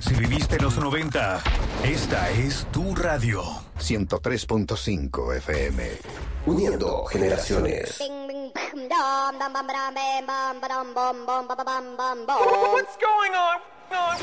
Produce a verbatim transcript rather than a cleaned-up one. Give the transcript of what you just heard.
Si viviste los noventa, esta es tu radio. ciento tres punto cinco F M. Uniendo generaciones. What's going on?